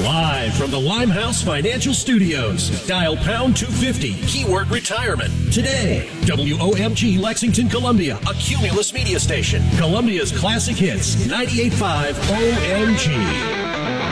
Live from the Limehouse Financial Studios. Dial pound 250, keyword retirement. Today, WOMG Lexington, Columbia, a Cumulus media station. Columbia's classic hits, 98.5 OMG.